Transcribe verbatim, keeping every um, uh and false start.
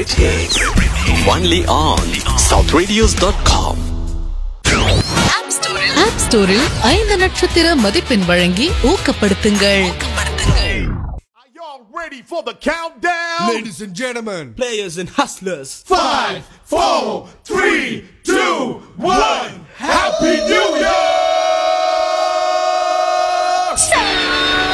everything. Only on south radios dot com. App ஸ்டோரில் ஐந்து நட்சத்திர மதிப்பெண் வழங்கி ஊக்கப்படுத்துங்கள். Are y'all ready for the countdown? Ladies and gentlemen, players and hustlers. Five, four, three,